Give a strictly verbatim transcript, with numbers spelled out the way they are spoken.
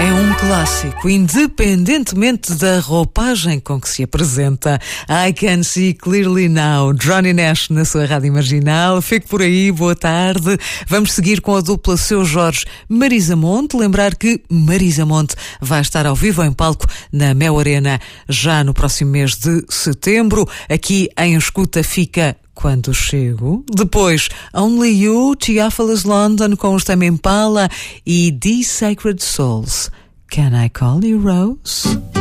É um clássico, independentemente da roupagem com que se apresenta. I Can See Clearly Now, Johnny Nash na sua Rádio Marginal. Fique por aí, boa tarde. Vamos seguir com a dupla Seu Jorge Marisa Monte. Lembrar que Marisa Monte vai estar ao vivo em palco na Mel Arena já no próximo mês de setembro. Aqui em escuta fica Quando Chego. Depois, Only You, Theophilus London com os Tame Impala e The Sacred Souls. Can I Call You Rose?